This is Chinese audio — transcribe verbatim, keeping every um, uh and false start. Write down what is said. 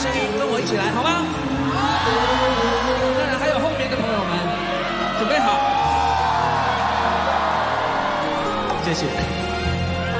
声音，跟我一起来，好吗？当然还有后面的朋友们，准备好，谢谢。